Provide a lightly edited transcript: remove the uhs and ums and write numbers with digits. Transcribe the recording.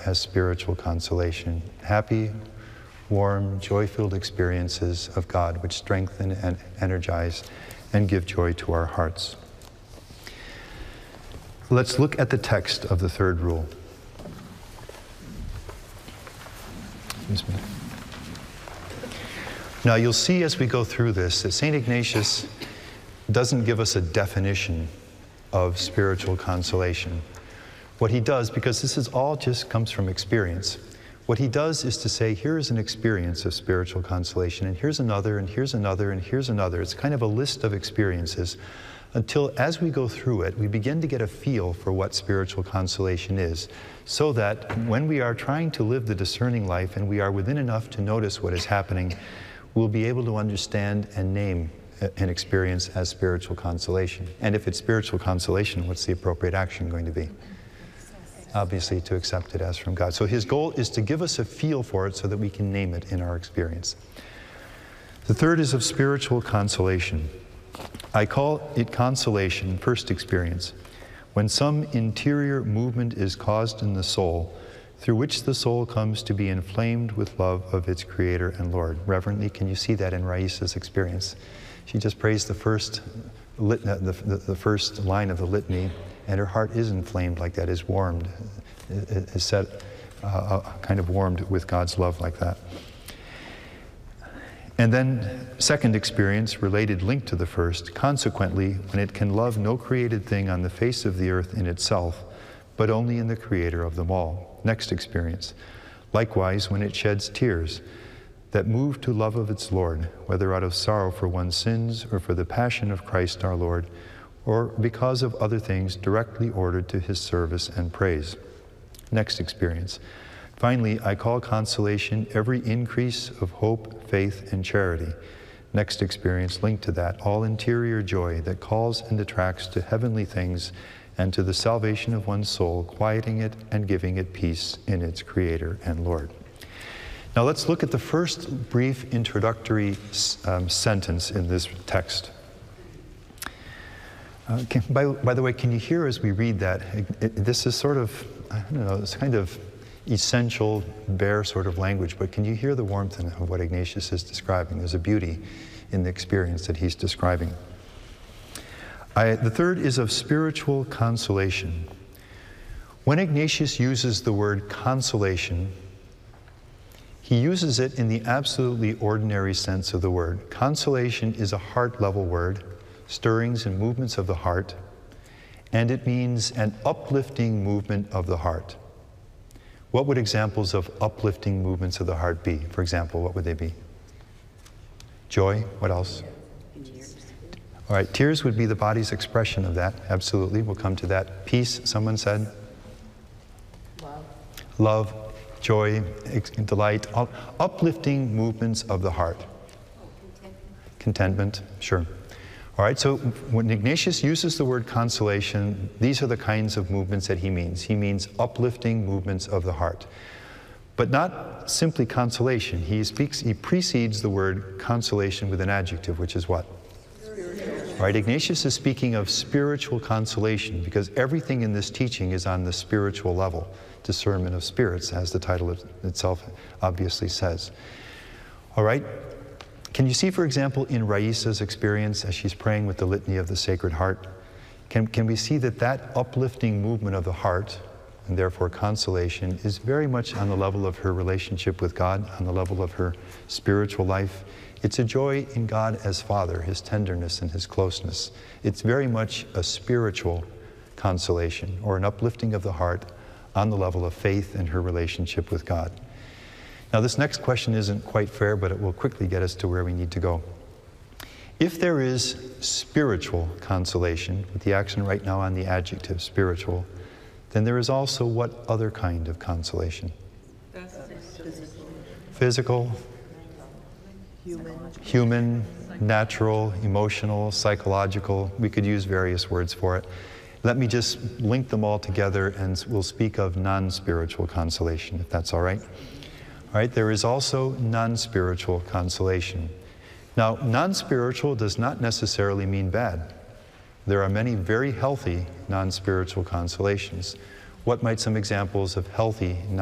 as spiritual consolation. Happy, warm, joy-filled experiences of God which strengthen and energize and give joy to our hearts. Let's look at the text of the third rule. Excuse me. Now you'll see as we go through this that St. Ignatius doesn't give us a definition of spiritual consolation. What he does, because this is all just comes from experience, what he does is to say, here's an experience of spiritual consolation, and here's another, and here's another, and here's another. It's kind of a list of experiences until, as we go through it, we begin to get a feel for what spiritual consolation is, so that when we are trying to live the discerning life and we are within enough to notice what is happening, we'll be able to understand and name an experience as spiritual consolation. And if it's spiritual consolation, what's the appropriate action going to be? Obviously, to accept it as from God. So his goal is to give us a feel for it so that we can name it in our experience. The third is of spiritual consolation. I call it consolation, first experience, when some interior movement is caused in the soul through which the soul comes to be inflamed with love of its Creator and Lord. Reverently, can you see that in Raisa's experience? She just prays the first line of the litany, and her heart is inflamed like that, is warmed, is set, kind of warmed with God's love like that. And then, second experience, related, linked to the first, consequently, when it can love no created thing on the face of the earth in itself, but only in the Creator of them all. Next experience, likewise, when it sheds tears that move to love of its Lord, whether out of sorrow for one's sins or for the passion of Christ our Lord, or because of other things directly ordered to his service and praise. Next experience. Finally, I call consolation every increase of hope, faith, and charity. Next experience linked to that, all interior joy that calls and attracts to heavenly things and to the salvation of one's soul, quieting it and giving it peace in its Creator and Lord. Now let's look at the first brief introductory sentence in this text. By the way, can you hear as we read that? This is sort of, I don't know, it's kind of essential, bare sort of language, but can you hear the warmth of what Ignatius is describing? There's a beauty in the experience that he's describing. The third is of spiritual consolation. When Ignatius uses the word consolation, he uses it in the absolutely ordinary sense of the word. Consolation is a heart-level word, stirrings and movements of the heart, and it means an uplifting movement of the heart. What would examples of uplifting movements of the heart be? For example, what would they be? Joy, what else? All right, tears would be the body's expression of that, absolutely. We'll come to that. Peace, someone said? Love, joy, delight, uplifting movements of the heart. Contentment, sure. All right, so when Ignatius uses the word consolation, these are the kinds of movements that he means. He means uplifting movements of the heart. But not simply consolation. He precedes the word consolation with an adjective, which is what? All right, Ignatius is speaking of spiritual consolation because everything in this teaching is on the spiritual level. Discernment of spirits, as the title itself obviously says. All right. Can you see, for example, in Raisa's experience as she's praying with the Litany of the Sacred Heart, can we see that that uplifting movement of the heart, and therefore consolation, is very much on the level of her relationship with God, on the level of her spiritual life. It's a joy in God as Father, his tenderness and his closeness. It's very much a spiritual consolation, or an uplifting of the heart on the level of faith and her relationship with God. Now, this next question isn't quite fair, but it will quickly get us to where we need to go. If there is spiritual consolation, with the accent right now on the adjective spiritual, then there is also what other kind of consolation? Physical, human, natural, emotional, psychological. We could use various words for it. Let me just link them all together and we'll speak of non-spiritual consolation, if that's all right. All right, there is also non-spiritual consolation. Now, non-spiritual does not necessarily mean bad. There are many very healthy non-spiritual consolations. What might some examples of healthy